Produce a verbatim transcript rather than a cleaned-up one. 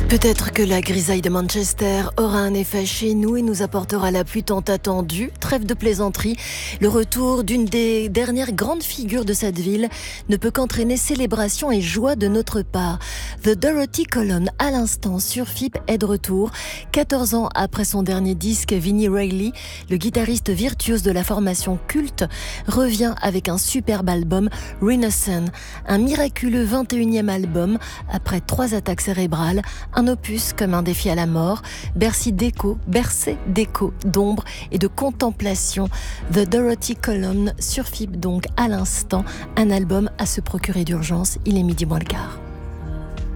Peut-être que la grisaille de Manchester aura un effet chez nous et nous apportera la pluie tant attendue. Trêve de plaisanterie, le retour d'une des dernières grandes figures de cette ville ne peut qu'entraîner célébration et joie de notre part. The Dorothy Column, à l'instant sur F I P, est de retour. quatorze ans après son dernier disque, Vinnie Reilly, le guitariste virtuose de la formation culte, revient avec un superbe album, Renaissance, un miraculeux vingt et unième album après trois attaques cérébrales. Un opus comme un défi à la mort, bercé d'écho, bercé d'écho, d'ombre et de contemplation. The Dorothy Column sur F I B donc à l'instant, un album à se procurer d'urgence. Il est midi moins le quart.